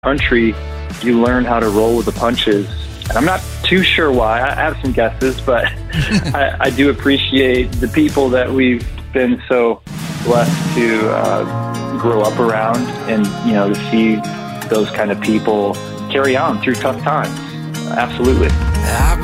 country, you learn how to roll with the punches. And I'm not too sure why. I have some guesses, but I do appreciate the people that we've been so blessed to grow up around, and to see those kind of people carry on through tough times. Absolutely.